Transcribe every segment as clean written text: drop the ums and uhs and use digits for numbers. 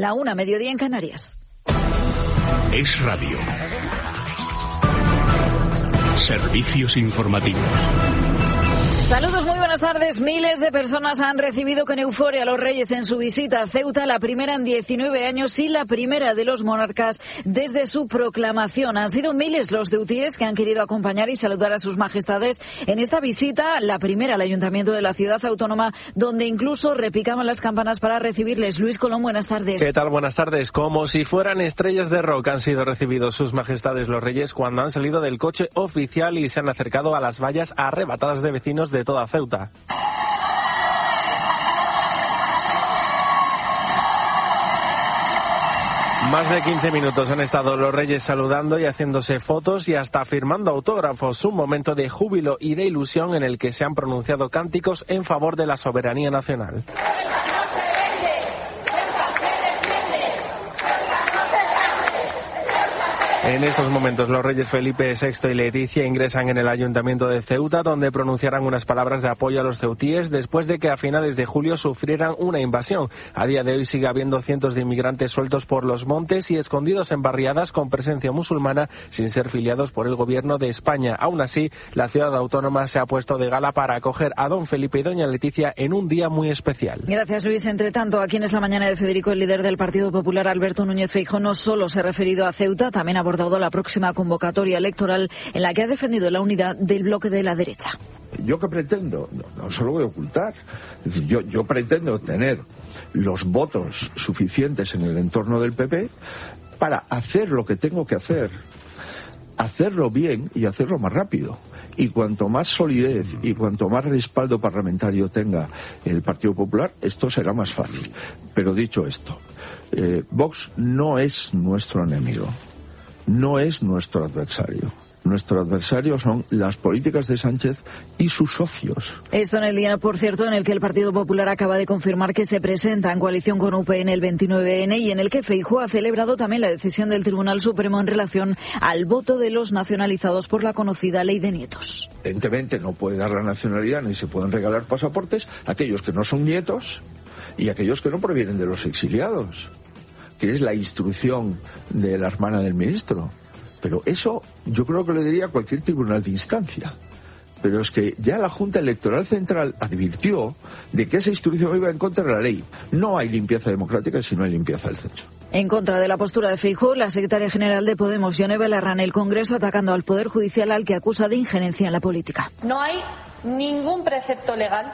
la 1, mediodía en Canarias. Es Radio. Servicios informativos. Saludos, muy buenas tardes. Miles de personas han recibido con euforia a los Reyes en su visita a Ceuta, la primera en 19 años y la primera de los monarcas desde su proclamación. Han sido miles los ceutíes que han querido acompañar y saludar a sus majestades en esta visita, la primera al Ayuntamiento de la ciudad autónoma, donde incluso repicaban las campanas para recibirles. Luis Colón, buenas tardes. ¿Qué tal? Buenas tardes. Como si fueran estrellas de rock han sido recibidos sus majestades los Reyes cuando han salido del coche oficial y se han acercado a las vallas arrebatadas de vecinos de toda Ceuta. Más de 15 minutos han estado los Reyes saludando y haciéndose fotos y hasta firmando autógrafos, un momento de júbilo y de ilusión en el que se han pronunciado cánticos en favor de la soberanía nacional. En estos momentos los reyes Felipe VI y Leticia ingresan en el Ayuntamiento de Ceuta, donde pronunciarán unas palabras de apoyo a los ceutíes después de que a finales de julio sufrieran una invasión. A día de hoy sigue habiendo cientos de inmigrantes sueltos por los montes y escondidos en barriadas con presencia musulmana sin ser filiados por el gobierno de España. Aún así, la ciudad autónoma se ha puesto de gala para acoger a don Felipe y doña Leticia en un día muy especial. Gracias, Luis. Entre tanto, aquí en Es la Mañana de Federico, el líder del Partido Popular, Alberto Núñez Feijóo, no solo se ha referido a Ceuta, también ha abordado la próxima convocatoria electoral en la que ha defendido la unidad del bloque de la derecha. ¿Yo qué pretendo? No se lo voy a ocultar. Es decir, yo pretendo tener los votos suficientes en el entorno del PP para hacer lo que tengo que hacer, hacerlo bien y hacerlo más rápido. Y cuanto más solidez y cuanto más respaldo parlamentario tenga el Partido Popular, esto será más fácil. Pero dicho esto, Vox no es nuestro enemigo. No es nuestro adversario. Nuestro adversario son las políticas de Sánchez y sus socios. Esto en el día, por cierto, en el que el Partido Popular acaba de confirmar que se presenta en coalición con UPN el 29N y en el que Feijóo ha celebrado también la decisión del Tribunal Supremo en relación al voto de los nacionalizados por la conocida ley de nietos. Evidentemente no puede dar la nacionalidad ni se pueden regalar pasaportes a aquellos que no son nietos y a aquellos que no provienen de los exiliados, que es la instrucción de la hermana del ministro. Pero eso yo creo que lo diría cualquier tribunal de instancia. Pero es que ya la Junta Electoral Central advirtió de que esa instrucción iba en contra de la ley. No hay limpieza democrática si no hay limpieza del censo. En contra de la postura de Feijóo, la secretaria general de Podemos, Ione Belarra, en el Congreso atacando al Poder Judicial al que acusa de injerencia en la política. No hay ningún precepto legal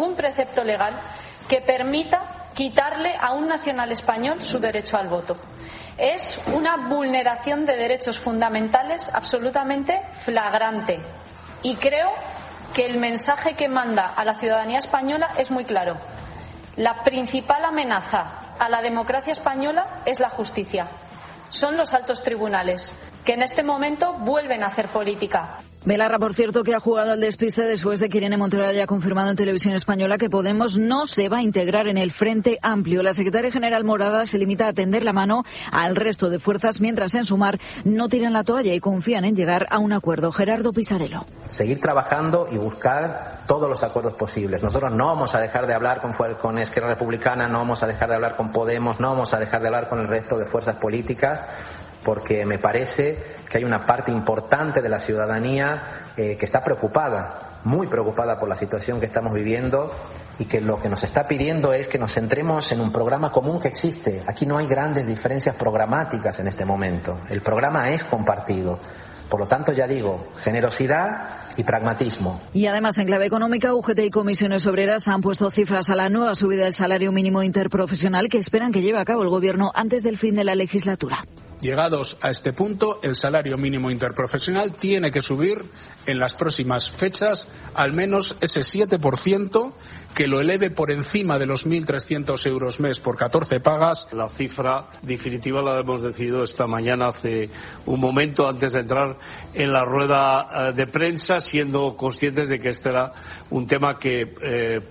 que permita quitarle a un nacional español su derecho al voto. Es una vulneración de derechos fundamentales absolutamente flagrante. Y creo que el mensaje que manda a la ciudadanía española es muy claro. La principal amenaza a la democracia española es la justicia. Son los altos tribunales, que en este momento vuelven a hacer política. Belarra, por cierto, que ha jugado al despiste después de que Irene Montero haya confirmado en Televisión Española que Podemos no se va a integrar en el Frente Amplio. La secretaria general morada se limita a tender la mano al resto de fuerzas, mientras en Sumar no tiran la toalla y confían en llegar a un acuerdo. Gerardo Pisarello. Seguir trabajando y buscar todos los acuerdos posibles. Nosotros no vamos a dejar de hablar con Esquerra Republicana, no vamos a dejar de hablar con Podemos, no vamos a dejar de hablar con el resto de fuerzas políticas, porque me parece que hay una parte importante de la ciudadanía que está preocupada, muy preocupada por la situación que estamos viviendo y que lo que nos está pidiendo es que nos centremos en un programa común que existe. Aquí no hay grandes diferencias programáticas en este momento. El programa es compartido. Por lo tanto, ya digo, generosidad y pragmatismo. Y además, en clave económica, UGT y Comisiones Obreras han puesto cifras a la nueva subida del salario mínimo interprofesional que esperan que lleve a cabo el Gobierno antes del fin de la legislatura. Llegados a este punto, el salario mínimo interprofesional tiene que subir en las próximas fechas al menos ese 7% que lo eleve por encima de los 1.300 euros mes por 14 pagas. La cifra definitiva la hemos decidido esta mañana, hace un momento, antes de entrar en la rueda de prensa, siendo conscientes de que este era un tema que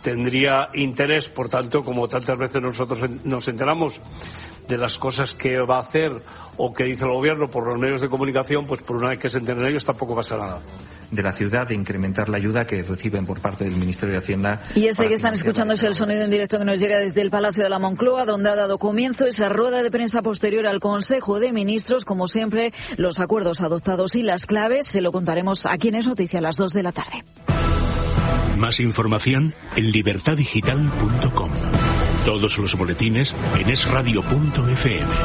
tendría interés, por tanto, como tantas veces nosotros nos enteramos de las cosas que va a hacer o que dice el gobierno por los medios de comunicación, pues por una vez que se enteren ellos tampoco pasa nada. De la ciudad, de incrementar la ayuda que reciben por parte del Ministerio de Hacienda. Y que están escuchando es el sonido en directo que nos llega desde el Palacio de la Moncloa, donde ha dado comienzo esa rueda de prensa posterior al Consejo de Ministros. Como siempre, los acuerdos adoptados y las claves se lo contaremos aquí en Es Noticia a las 2 de la tarde. Más información en libertadigital.com. Todos los boletines en esradio.fm.